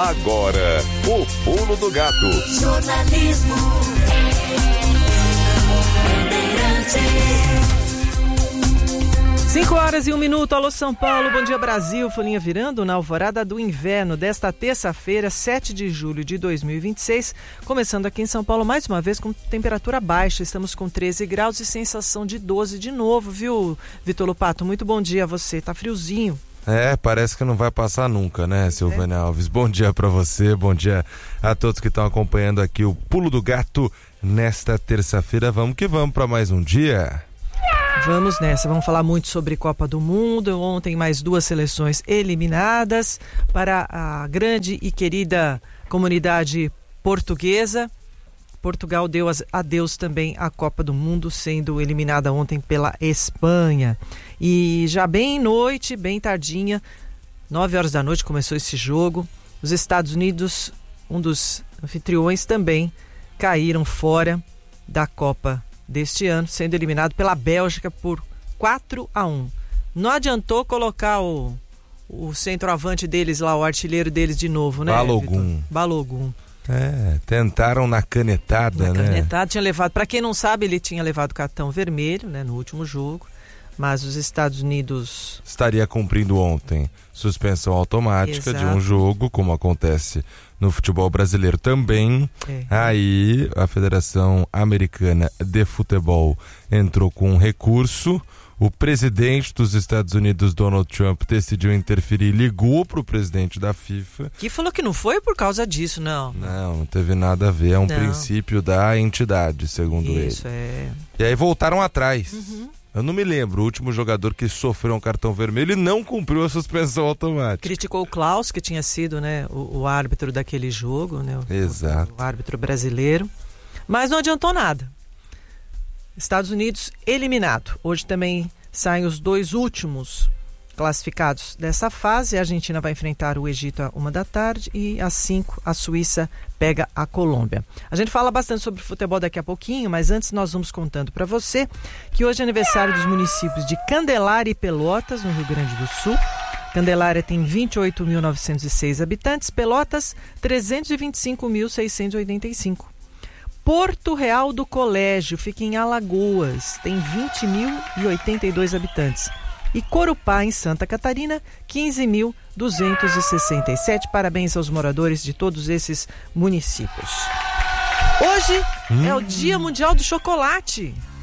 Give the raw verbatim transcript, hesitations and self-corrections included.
Agora, o Pulo do Gato. Jornalismo. cinco horas e um minuto, alô São Paulo, bom dia Brasil, folhinha virando na alvorada do inverno desta terça-feira, sete de julho de dois mil e vinte e seis, começando aqui em São Paulo mais uma vez com temperatura baixa, estamos com treze graus e sensação de doze de novo, viu Vitor Lopato? Muito bom dia a você, tá friozinho. É, parece que não vai passar nunca, né, Silvânia é. Alves? Bom dia pra você, bom dia a todos que estão acompanhando aqui o Pulo do Gato nesta terça-feira, vamos que vamos pra mais um dia. Vamos nessa, vamos falar muito sobre Copa do Mundo. Ontem mais duas seleções eliminadas para a grande e querida comunidade portuguesa. Portugal deu adeus também à Copa do Mundo, sendo eliminada ontem pela Espanha. E já bem noite, bem tardinha, nove horas da noite começou esse jogo. Os Estados Unidos, um dos anfitriões também, caíram fora da Copa deste ano, sendo eliminado pela Bélgica por quatro a um. Não adiantou colocar o, o centroavante deles lá, o artilheiro deles de novo, né? Balogun. Balogun. É, tentaram na canetada, na né? canetada, tinha levado, para quem não sabe, ele tinha levado cartão vermelho, né, no último jogo, mas os Estados Unidos... Estaria cumprindo ontem suspensão automática. Exato. De um jogo, como acontece no futebol brasileiro também. É. Aí a Federação Americana de Futebol entrou com um recurso. O presidente dos Estados Unidos, Donald Trump, decidiu interferir, ligou para o presidente da FIFA. Que falou que não foi por causa disso, não. Não, não teve nada a ver, é um não. princípio da entidade, segundo ele. Isso, é. E aí voltaram atrás. Uhum. Eu não me lembro, o último jogador que sofreu um cartão vermelho e não cumpriu a suspensão automática. Criticou o Klaus, que tinha sido, né, o, o árbitro daquele jogo, né? O, Exato. O, o árbitro brasileiro. Mas não adiantou nada. Estados Unidos eliminado. Hoje também saem os dois últimos classificados dessa fase. A Argentina vai enfrentar o Egito à uma da tarde e às cinco a Suíça pega a Colômbia. A gente fala bastante sobre futebol daqui a pouquinho, mas antes nós vamos contando para você que hoje é aniversário dos municípios de Candelária e Pelotas, no Rio Grande do Sul. Candelária tem vinte e oito mil novecentos e seis habitantes, Pelotas trezentos e vinte e cinco mil seiscentos e oitenta e cinco. Porto Real do Colégio fica em Alagoas, tem vinte mil e oitenta e dois habitantes. E Corupá, em Santa Catarina, quinze mil duzentos e sessenta e sete. Parabéns aos moradores de todos esses municípios. Hoje hum. é o Dia Mundial do Chocolate.